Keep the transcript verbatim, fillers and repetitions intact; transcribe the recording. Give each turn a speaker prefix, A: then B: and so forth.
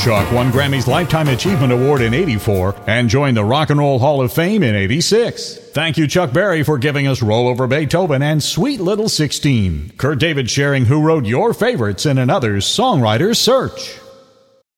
A: Chuck won Grammy's Lifetime Achievement Award in eighty-four and joined the Rock and Roll Hall of Fame in eighty-six. Thank you, Chuck Berry, for giving us Roll Over Beethoven and Sweet Little sixteen. Kurt David sharing who wrote your favorites in another's Songwriter's Search.